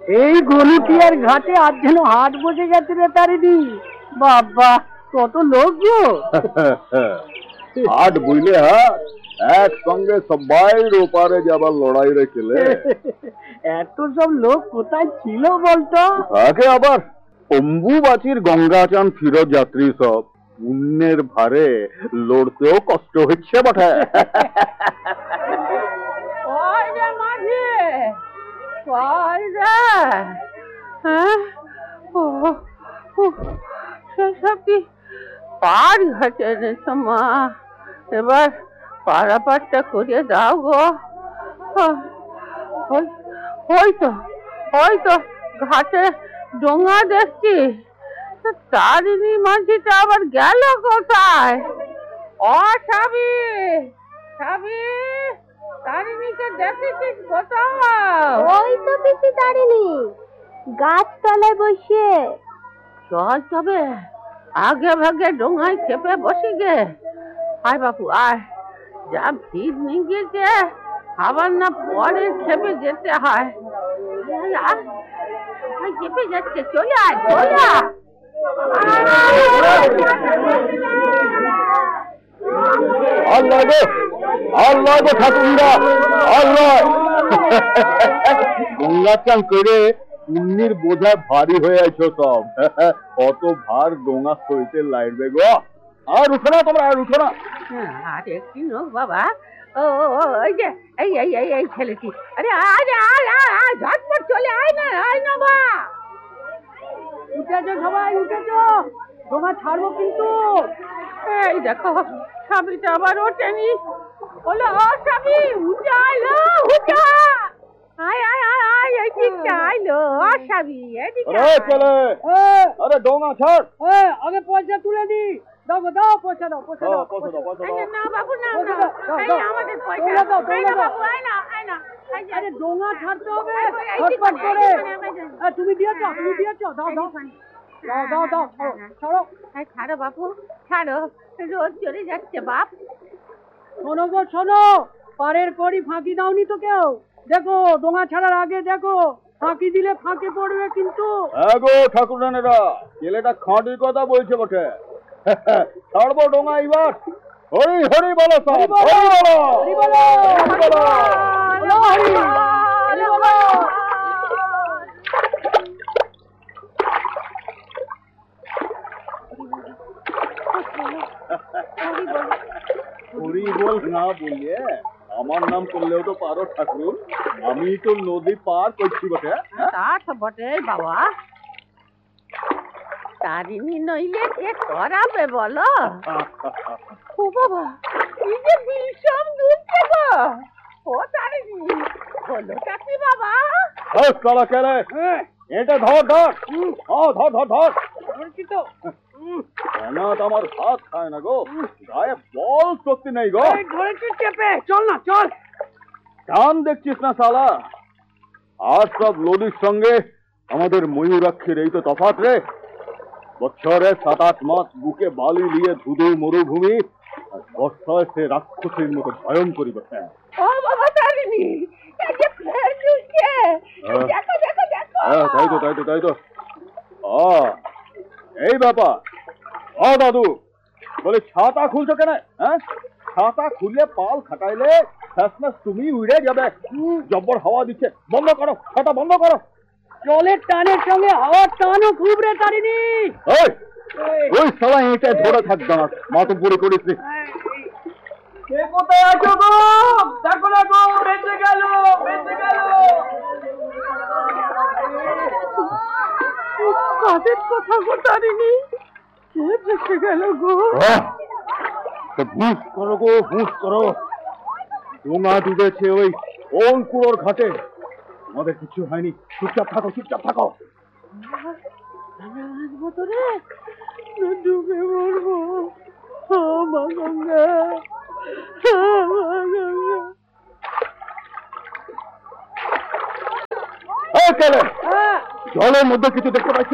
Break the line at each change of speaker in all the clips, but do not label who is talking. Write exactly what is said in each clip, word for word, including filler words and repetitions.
এই গলুটিয়ার ঘাটে আজ যেন হাট বসে গেছে রে তারিনি। বাবা কত লোক গো!
হাট বুঝলে হাট একসঙ্গে সবাই ওপারে যাবার লড়াই রেখেলে।
এত সব লোক কোথায় ছিল বলতো?
আগে আবার অম্বুবাচীর গঙ্গাচান ফিরত যাত্রী সব পুণ্যের ভারে লড়তেও কষ্ট হচ্ছে বটে।
পার ঘাটে মা, এবার পারাপারটা করে দাও গো। ওই তো ওই তো ঘাটে ডোঙা দেখছি। তারিণী মাঝিটা আবার গেল কোথায়? ও সাবি, সাবি, তারিণীকে দেখেছিস কোথাও?
ওই তো পিসি তারিণী গাছতলায় বসে।
চল তবে আগে ভাগে ডোঙায় চেপে বসি গে। আয় বাপু আয়, যা ভিড় নিয়ে গেছে আবার না পরে খেপে যেতে হয়। চেপে যাচ্ছে, চলে আয় চলে আয়।
আল্লাহ গো আল্লাহ গো ঠাকুরদা আল্লাহ! গঙ্গা চান করে পুণ্যের বোঝা ভারী হয়ে আছো সব। অত ভার ডোঙা সইতে লাগবে গো। আর উঠো না তোমরা, আর উঠো না।
আরে কি নোক বাবা, ও ওই যে এই এই এই এই ছেলেটি। আরে আরে আয় আয় আয়, ঝটপট চলে আয় না, আয় না বা।
উঠেছো সবাই, উঠেছো, ডোঙা ছাড়বো কিন্তু।
এই দেখো সাবিটা আবার ওঠেনি। বলো ও সাবি, উঠে আইলো, উঠে আয় আয় আয় আয়, এদিকে আইলো। ও সাবি এদিকে
আরে চলে, আরে ডোঙা ছাড়।
আগে পয়সা তুলে দি। দাও দাও পয়সা দাও, পয়সা দাও, পয়সা দাও, পয়সা দাও।
না বাবু না না, এই আমাদের পয়সা দাও, আয় না বাবু, আয় না আয় না।
আরে ডোঙা ছাড়তে হবে ঝটপট করে। তুমি দিয়েছো, তুমি দিয়েছো, দাও দাও দাও দাও দাও, ছাড়ো।
ছাড়ো বাবু ছাড়ো, রোজ চলে যাচ্ছে বাপ।
শোনো গো শোনো, পারের পরই ফাঁকি দাওনি তো কেউ। দেখো ডোঙা ছাড়ার আগে দেখো, ফাঁকি দিলে ফাঁকে পড়বে কিন্তু।
হ্যাঁ গো ঠাকুরানেরা, ছেলেটা খাঁটির কথা বলছে বটে। ছাড়বো ডোঙা এবার। হরি হরি বলো সব, হরি বলো,
হরি বলো, হরি বলো, হরি হরি বলো।
হরি বল না বলিয়ে আমার নাম করলেও তো পারো ঠাকুর। আমি তো নদী পার করছি বটে।
তা তো বটে বাবা, তারিণী নইলে কে করাবে বলো? ও বাবা, কি যে বিষম দুধছে গো। ও তারিণী বলো চাকরি বাবা।
চলো চলে, এটা ধর ধর, হ্যাঁ ধর ধর ধর।
তো
অনাথ আমার হাত খায় না গো, গায়ে বল শক্তি নেই গো।
ধরেছিস চেপে, চল না চল।
কান দেখছিস না শালা? আর সব নদীর সঙ্গে আমাদের ময়ূরাক্ষীর এই তো তফাৎ রে। বছরে সাত আট মাস বুকে বালি নিয়ে ধুধু মরুভূমি, আর বর্ষায় সে রাক্ষসীর মতো ভয়ঙ্করী বটে।
ও বাবা তারিণী, এই যে ফের ঢুকছে, দেখো দেখো দেখো।
হ্যাঁ তাই তো তাই তো তাই তো। এই ব্যাপার। ও দাদু, বলে ছাতা খুলছো কেন? হ্যাঁ, ছাতা খুলে পাল খাটাইলে শেষমেশ তুমি উড়ে যাবে। জব্বর হাওয়া দিচ্ছে, বন্ধ করো ছাতা, বন্ধ করো।
জলের টানের সঙ্গে হাওয়ার টানও খুব রে তারিণী।
ওই শালা এটা ধরে থাকবে না, মাথা পুরি করিস নি।
কে কোথায় আছো গো? দেখো না গো, বেঁচে গেল, বেঁচে গেল।
কাদের কথা গো তারিণী? কে বেঁচে গেল গো?
হুঁশ করো গো, হুঁশ করো। ডোঙা ডুবেছে ওই ওলকুড়োর ঘাটে। আমাদের কিছু হয়নি, চুপচাপ থাকো, চুপচাপ থাকো।
আসবো তো রে, ডুবে মরবো। মা গঙ্গা, মা গঙ্গা।
জলের মধ্যে কিছু দেখতে পাচ্ছ?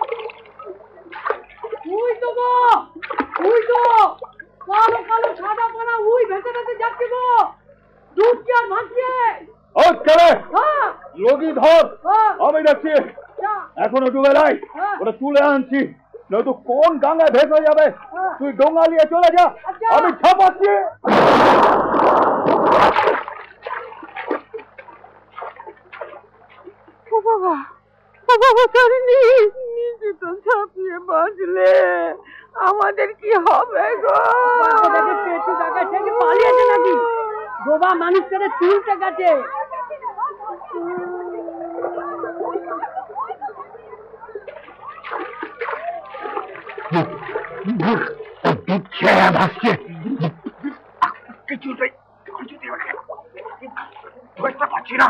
উই তো গো, উই তো কালো কালো সাদা পানা উই ভেসে ভেসে যাচ্ছে গো। ডুবছে আর ভাসছে।
ও চলে, লগি ধর,
হ্যাঁ।
আমি দেখছি।
যা।
এখনো ডুবে নাই,
হ্যাঁ।
ওটা তুলে আনছি, নয়তো কোন গাঙ্গায় ভেসে যাবে।
হ্যাঁ।
তুই ডোঙা নিয়ে চলে যা,
আচ্ছা।
আমি ছাপাচ্ছি।
ও বাবা, ও বাবা তারিণী, নিজে তো ছাপিয়ে বাঁচলে, আমাদের কি হবে গো?
দেখে পেটু টাকা থেকে পালিয়েছে নাকি? ডোবা মানুষটারে তুলতে গেছে।
কিছুতেই কিছুতেই ধরতে পারছি না।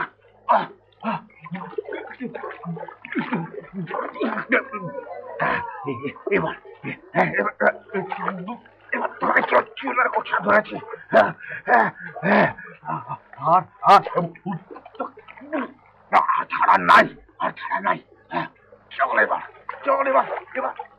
এবার এবার এবার ধরে চুলার কোঠা ধরেছি। আর আর ছাড়া নাই, আর ছাড়া নাই। চল এবার, চল এবার এবার